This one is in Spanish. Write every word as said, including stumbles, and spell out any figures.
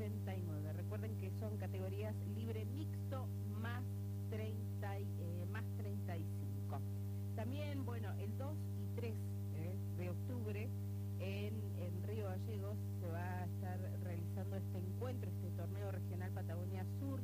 ochenta y nueve. Recuerden que son categorías libre mixto más treinta y- eh,